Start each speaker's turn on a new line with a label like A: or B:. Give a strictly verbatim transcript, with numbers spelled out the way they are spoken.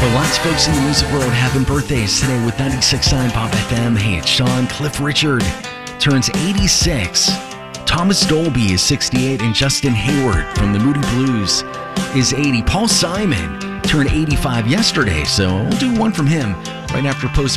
A: Well, lots of folks in the music world having birthdays today with ninety-six point nine Pop F M. Hey, it's Sean. Cliff Richard turns eighty-six. Thomas Dolby is sixty-eight, and Justin Hayward from the Moody Blues is eighty. Paul Simon turned eighty-five yesterday, so we'll do one from him right after post